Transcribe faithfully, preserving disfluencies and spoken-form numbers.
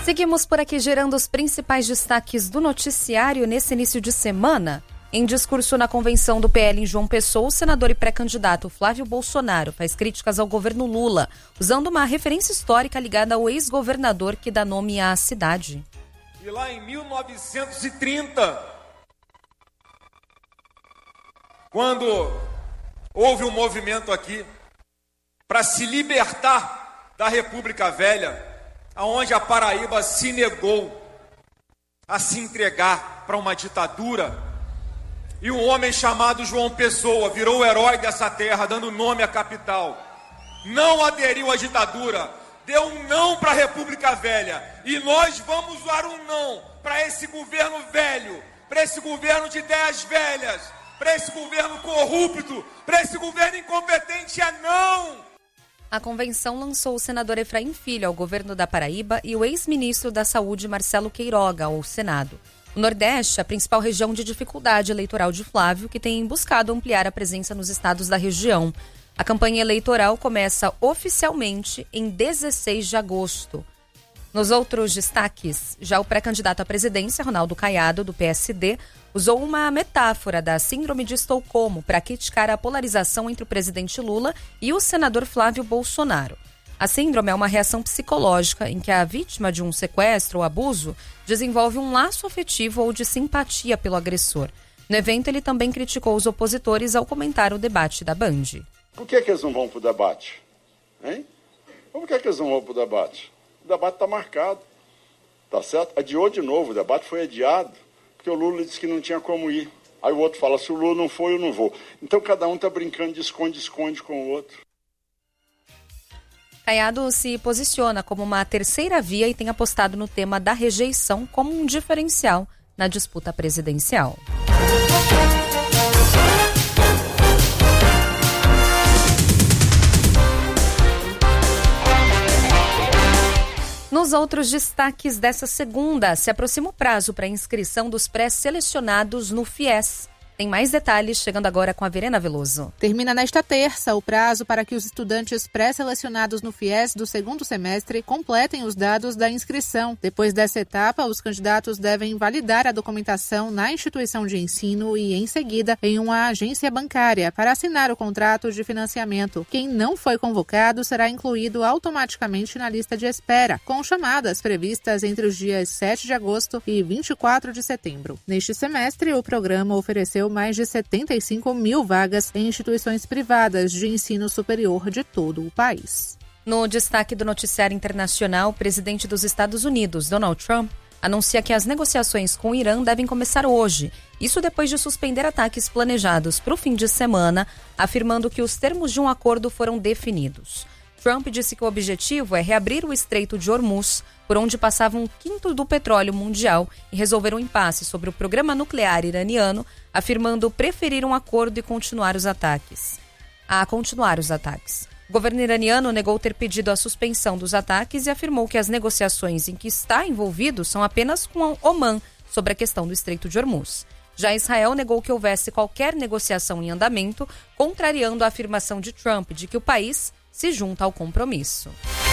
Seguimos por aqui gerando os principais destaques do noticiário nesse início de semana. Em discurso na convenção do P L em João Pessoa, o senador e pré-candidato Flávio Bolsonaro faz críticas ao governo Lula, usando uma referência histórica ligada ao ex-governador que dá nome à cidade. E lá em mil novecentos e trinta, quando houve um movimento aqui para se libertar da República Velha, aonde a Paraíba se negou a se entregar para uma ditadura, e um homem chamado João Pessoa virou o herói dessa terra, dando nome à capital. Não aderiu à ditadura, deu um não para a República Velha. E nós vamos dar um não para esse governo velho, para esse governo de ideias velhas, para esse governo corrupto, para esse governo incompetente. É não! A convenção lançou o senador Efraim Filho ao governo da Paraíba e o ex-ministro da Saúde Marcelo Queiroga ao Senado. O Nordeste é a principal região de dificuldade eleitoral de Flávio, que tem buscado ampliar a presença nos estados da região. A campanha eleitoral começa oficialmente em dezesseis de agosto. Nos outros destaques, já o pré-candidato à presidência, Ronaldo Caiado, do P S D, usou uma metáfora da síndrome de Estocolmo para criticar a polarização entre o presidente Lula e o senador Flávio Bolsonaro. A síndrome é uma reação psicológica em que a vítima de um sequestro ou abuso desenvolve um laço afetivo ou de simpatia pelo agressor. No evento, ele também criticou os opositores ao comentar o debate da Band. Por que, é que eles não vão para o debate? Hein? Por que, é que eles não vão para o debate? O debate está marcado, tá certo? Adiou de novo, o debate foi adiado, porque o Lula disse que não tinha como ir. Aí o outro fala, se o Lula não for, eu não vou. Então cada um está brincando de esconde-esconde com o outro. Caiado se posiciona como uma terceira via e tem apostado no tema da rejeição como um diferencial na disputa presidencial. Nos outros destaques dessa segunda, se aproxima o prazo para a inscrição dos pré-selecionados no FIES. Tem mais detalhes chegando agora com a Verena Veloso. Termina nesta terça o prazo para que os estudantes pré-selecionados no FIES do segundo semestre completem os dados da inscrição. Depois dessa etapa, os candidatos devem validar a documentação na instituição de ensino e, em seguida, em uma agência bancária para assinar o contrato de financiamento. Quem não foi convocado será incluído automaticamente na lista de espera, com chamadas previstas entre os dias sete de agosto e vinte e quatro de setembro. Neste semestre, o programa ofereceu mais de setenta e cinco mil vagas em instituições privadas de ensino superior de todo o país. No destaque do noticiário internacional, o presidente dos Estados Unidos, Donald Trump, anuncia que as negociações com o Irã devem começar hoje. Isso depois de suspender ataques planejados para o fim de semana, afirmando que os termos de um acordo foram definidos. Trump disse que o objetivo é reabrir o Estreito de Hormuz, por onde passava um quinto do petróleo mundial, e resolver um impasse sobre o programa nuclear iraniano, afirmando preferir um acordo e continuar os ataques. A continuar os ataques. O governo iraniano negou ter pedido a suspensão dos ataques e afirmou que as negociações em que está envolvido são apenas com Omã sobre a questão do Estreito de Hormuz. Já Israel negou que houvesse qualquer negociação em andamento, contrariando a afirmação de Trump de que o país se junta ao compromisso.